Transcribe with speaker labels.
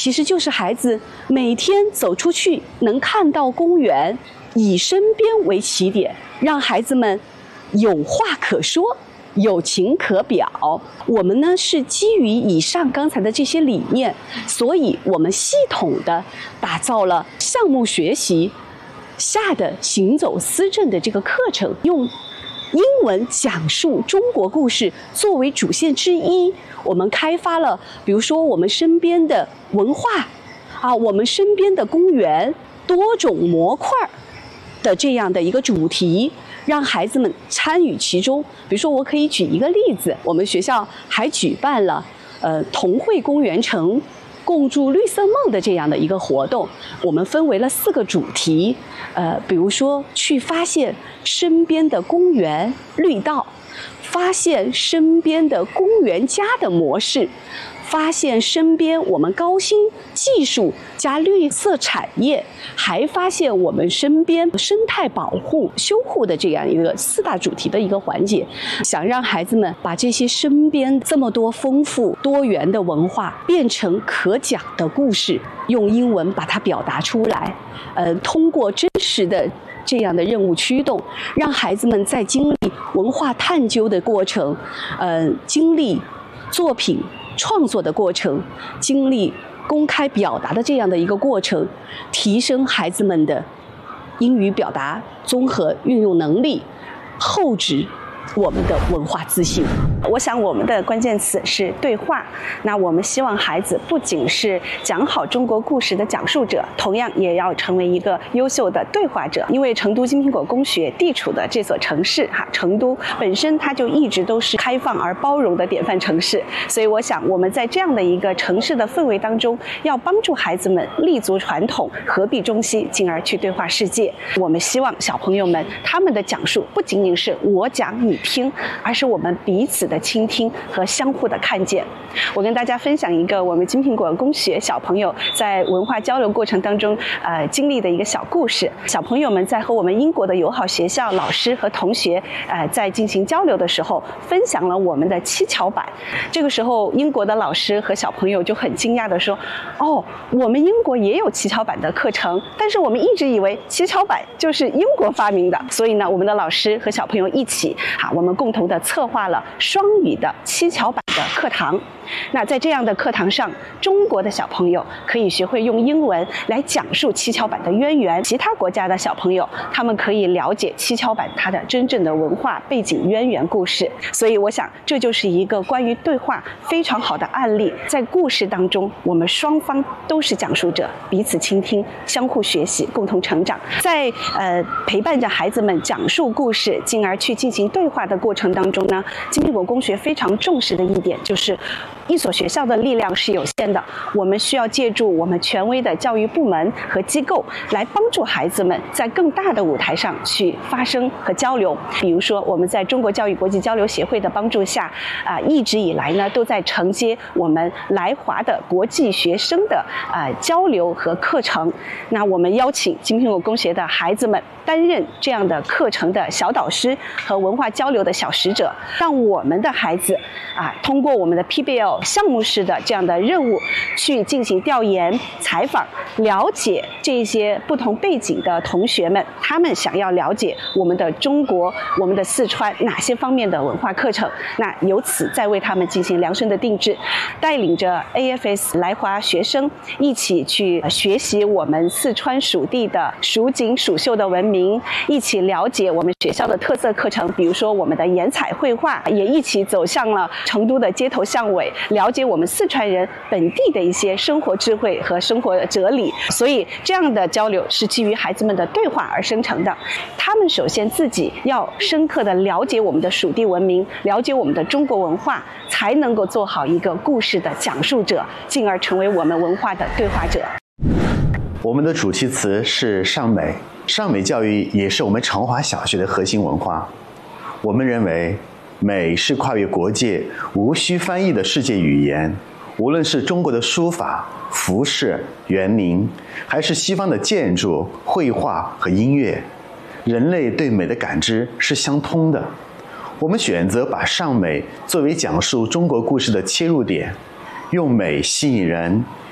Speaker 1: 其实就是孩子每天走出去能看到公园，以身边为起点，让孩子们有话可说，有情可表。我们呢是基于以上刚才的这些理念，所以我们系统的打造了项目学习下的行走思政的这个课程，用英文讲述中国故事作为主线之一。我们开发了比如说我们身边的文化我们身边的公园，多种模块的这样的一个主题，让孩子们参与其中。比如说我可以举一个例子，我们学校还举办了同汇公园城共筑绿色梦的这样的一个活动。我们分为了4个主题，比如说去发现身边的公园绿道，发现身边的公园家的模式，发现身边我们高新技术加绿色产业，还发现我们身边生态保护修护的这样一个4大主题的一个环节。想让孩子们把这些身边这么多丰富多元的文化变成可讲的故事，用英文把它表达出来，通过真实的这样的任务驱动，让孩子们在经历文化探究的过程，经历作品创作的过程，经历公开表达的这样的一个过程，提升孩子们的英语表达综合运用能力，厚植我们的文化自信。
Speaker 2: 我想我们的关键词是对话。那我们希望孩子不仅是讲好中国故事的讲述者，同样也要成为一个优秀的对话者。因为成都金苹果公学地处的这所城市成都本身它就一直都是开放而包容的典范城市，所以我想我们在这样的一个城市的氛围当中，要帮助孩子们立足传统，合璧中西，进而去对话世界。我们希望小朋友们他们的讲述不仅仅是我讲你听，而是我们彼此的倾听和相互的看见。我跟大家分享一个我们金苹果公学小朋友在文化交流过程当中经历的一个小故事。小朋友们在和我们英国的友好学校老师和同学在进行交流的时候，分享了我们的七巧板。这个时候英国的老师和小朋友就很惊讶地说，我们英国也有七巧板的课程，但是我们一直以为七巧板就是英国发明的。所以呢，我们的老师和小朋友一起我们共同的策划了双语的七巧板的课堂。那在这样的课堂上，中国的小朋友可以学会用英文来讲述七巧板的渊源，其他国家的小朋友他们可以了解七巧板它的真正的文化背景渊源故事。所以我想这就是一个关于对话非常好的案例。在故事当中，我们双方都是讲述者，彼此倾听，相互学习，共同成长。在陪伴着孩子们讲述故事，进而去进行对话的过程当中呢，金苹果公学非常重视的一点就是一所学校的力量是有限的，我们需要借助我们权威的教育部门和机构来帮助孩子们在更大的舞台上去发声和交流。比如说我们在中国教育国际交流协会的帮助下一直以来呢都在承接我们来华的国际学生的交流和课程。那我们邀请金苹果公学的孩子们担任这样的课程的小导师和文化交流的小使者，让我们的孩子通过我们的 PBL 项目式的这样的任务去进行调研采访，了解这些不同背景的同学们，他们想要了解我们的中国，我们的四川哪些方面的文化课程，那由此再为他们进行量身的定制，带领着 AFS 来华学生一起去学习我们四川属地的蜀锦蜀绣的文明，一起了解我们学校的特色课程，比如说我们的颜彩绘画，也一起走向了成都的街头巷尾，了解我们四川人本地的一些生活智慧和生活哲理。所以这样的交流是基于孩子们的对话而生成的。他们首先自己要深刻的了解我们的属地文明，了解我们的中国文化，才能够做好一个故事的讲述者，进而成为我们文化的对话者。
Speaker 3: 我们的主题词是尚美，尚美教育也是我们长华小学的核心文化。我们认为美是跨越国界无需翻译的世界语言，无论是中国的书法、服饰、园林，还是西方的建筑、绘画和音乐，人类对美的感知是相通的。我们选择把尚美作为讲述中国故事的切入点，用美吸引人，